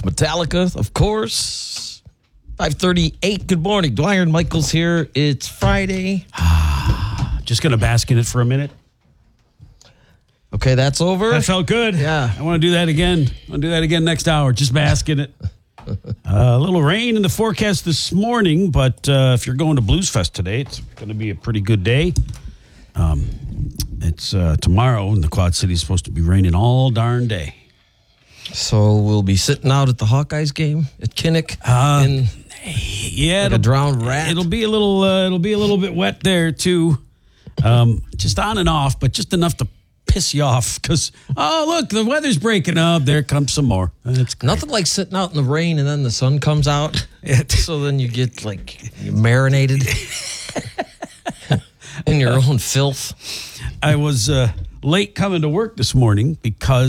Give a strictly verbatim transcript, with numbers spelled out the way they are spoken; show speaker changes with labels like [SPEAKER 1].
[SPEAKER 1] Metallica, of course. five thirty-eight. Good morning. Dwyer and Michaels here. It's Friday.
[SPEAKER 2] Just going to bask in it for a minute.
[SPEAKER 1] Okay, that's over.
[SPEAKER 2] That felt good.
[SPEAKER 1] Yeah.
[SPEAKER 2] I want to do that again. I want to do that again next hour. Just bask in it. Uh, a little rain in the forecast this morning, but uh, if you're going to Blues Fest today, it's going to be a pretty good day. Um, it's uh, tomorrow in the Quad City is supposed to be raining all darn day.
[SPEAKER 1] So we'll be sitting out at the Hawkeyes game at Kinnick
[SPEAKER 2] Uh,
[SPEAKER 1] in
[SPEAKER 2] Yeah,
[SPEAKER 1] like a drowned rat.
[SPEAKER 2] It'll be a little. Uh, it'll be a little bit wet there too. Um, just on and off, but just enough to piss you off because, oh, look, the weather's breaking up. There comes some more. It's great.
[SPEAKER 1] Nothing like sitting out in the rain and then the sun comes out.
[SPEAKER 2] It-
[SPEAKER 1] So then you get like marinated in your own filth.
[SPEAKER 2] I was uh, late coming to work this morning because